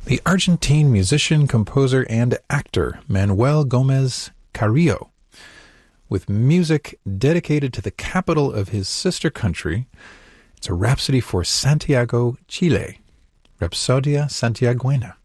the Argentine musician, composer, and actor Manuel Gomez Carrillo, with music dedicated to the capital of his sister country. It's a rhapsody for Santiago, Chile, Rapsodia Santiaguena.